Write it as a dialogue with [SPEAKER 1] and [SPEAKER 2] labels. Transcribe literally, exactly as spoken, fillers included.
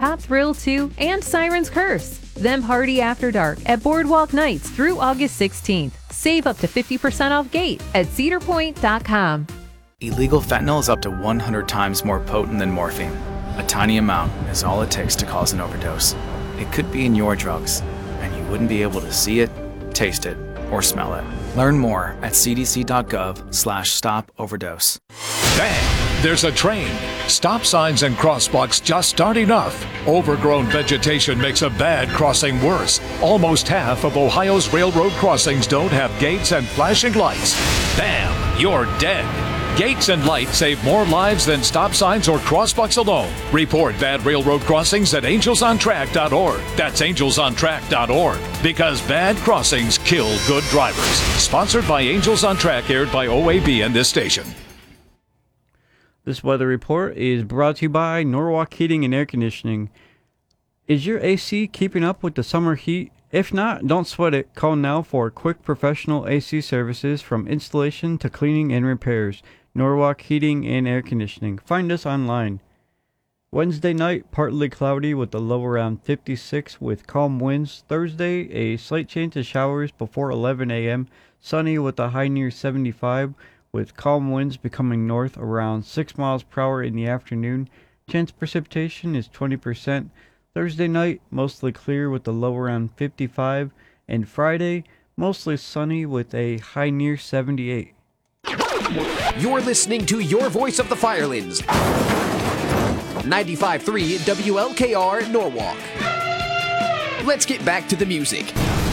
[SPEAKER 1] Top Thrill two, and Siren's Curse. Then party after dark at Boardwalk Nights through August sixteenth. Save up to fifty percent off gate at cedar point dot com.
[SPEAKER 2] Illegal fentanyl is up to one hundred times more potent than morphine. A tiny amount is all it takes to cause an overdose. It could be in your drugs, and you wouldn't be able to see it, taste it, or smell it. Learn more at c d c dot gov slash stop overdose.
[SPEAKER 3] Bang! There's a train. Stop signs and crosswalks just aren't enough. Overgrown vegetation makes a bad crossing worse. Almost half of Ohio's railroad crossings don't have gates and flashing lights. Bam! You're dead. Gates and lights save more lives than stop signs or crosswalks alone. Report bad railroad crossings at angels on track dot org. That's angels on track dot org. Because bad crossings kill good drivers. Sponsored by Angels on Track, aired by O A B and this station.
[SPEAKER 4] This weather report is brought to you by Norwalk Heating and Air Conditioning. Is your A C keeping up with the summer heat? If not, don't sweat it. Call now for quick professional A C services from installation to cleaning and repairs. Norwalk Heating and Air Conditioning. Find us online. Wednesday night, partly cloudy with a low around fifty-six with calm winds. Thursday, a slight chance of showers before eleven a.m. Sunny with a high near seventy-five with calm winds becoming north around six miles per hour in the afternoon. Chance precipitation is twenty percent. Thursday night, mostly clear with a low around fifty-five. And Friday, mostly sunny with a high near seventy-eight.
[SPEAKER 5] You're listening to Your Voice of the Firelands. ninety-five point three W L K R Norwalk. Let's get back to the music.